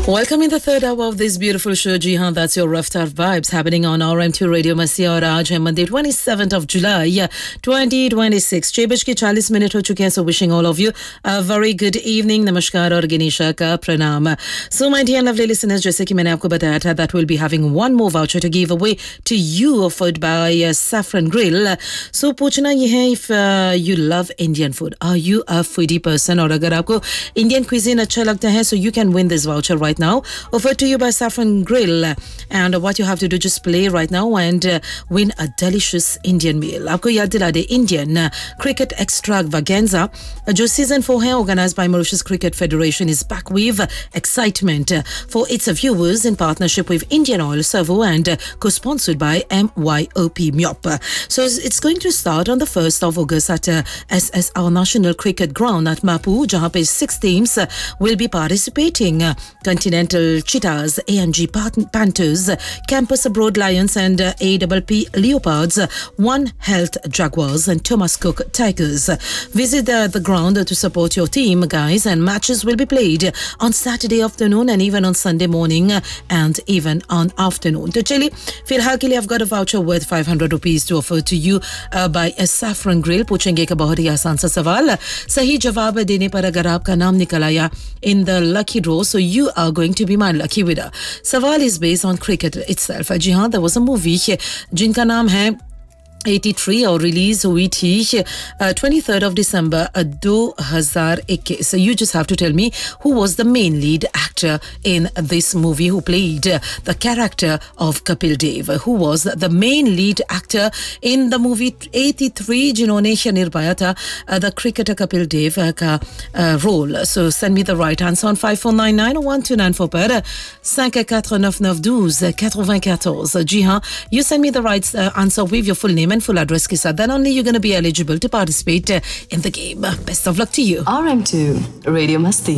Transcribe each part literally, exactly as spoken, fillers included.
Welcome in the third hour of this beautiful show. Ji haan, that's your Raftar Vibes happening on R M two Radio Masti और आज है Monday twenty-seventh of July twenty twenty-six. छह बज के चालीस minute हो चुके हैं. So wishing all of you a very good evening. नमस्कार और गनीशा का प्रणाम. So my dear lovely listeners, जैसे कि मैंने आपको बताया था that we'll be having one more voucher to give away to you offered by uh, Saffron Grill. So पूछना ये है if uh, you love Indian food. Are you a foodie person? और अगर आपको Indian cuisine अच्छा लगता है, so you can win this voucher right now, offered to you by Saffron Grill. And what you have to do, just play right now and uh, win a delicious Indian meal. आपको याद दिला दे Indian uh, Cricket Extravaganza जो season four है, organized by Mauritius Cricket Federation, is back with excitement uh, for its viewers in partnership with Indian Oil Servo and uh, co-sponsored by M Y O P M Y O P. So it's going to start on the first of August at uh, S S R National Cricket Ground at Mapu, जहाँ पे six teams uh, will be participating. Uh, Continental Cheetahs, A M G Panthers, Campus Abroad Lions and uh, A P P Leopards, One Health Jaguars and Thomas Cook Tigers. Visit uh, the ground to support your team, guys, and matches will be played on Saturday afternoon and even on Sunday morning and even on afternoon. तो चलिए फिलहाल के लिए I've got a voucher worth five hundred rupees to offer to you uh, by a Saffron Grill. पूछेंगे एक बहुत ही आसान सा सवाल, सही जवाब देने पर अगर आपका नाम निकल आया in the lucky draw, so you are going to be my lucky winner. सवाल is based on cricket itself. जी हाँ, there was a movie जिनका नाम है eighty-three और रिलीज हुई थी uh, twenty-third of December uh, two thousand twenty-one. So you just have to tell me who was the main lead actor in this movie, who played uh, the character of Kapil Dev. Who was the main lead actor in the movie eighty-three जिन्होंने निभाया था uh, the cricketer Kapil Dev uh, का uh, role. So send me the right answer on five four nine nine one two nine four पर five four nine nine one nine one four. जी हाँ, you send me the right uh, answer with your full name and full address के साथ, then only you're going to be eligible to participate uh, in the game. Best of luck to you. R M two Radio Masti.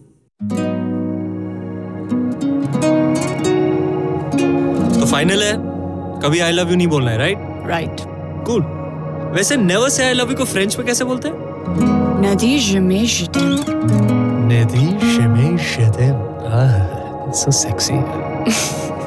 तो final है, कभी I love you नहीं बोलना है, right? Right. Cool. वैसे never say I love you को French में कैसे बोलते हैं? Nadi jamais je t'aime. Nadi jamais je t'aime. Ah, it's so sexy.